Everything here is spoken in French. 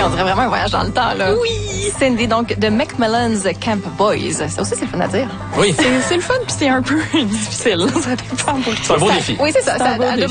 on dirait vraiment un voyage dans le temps, là. Oui! Cindy, donc, de Macmillan's Camp Boys. Ça aussi, c'est le fun à dire. Oui. C'est le fun, puis c'est un peu difficile. Ça dépend pour C'est un beau défi. Oui, c'est ça. C'est un beau défi.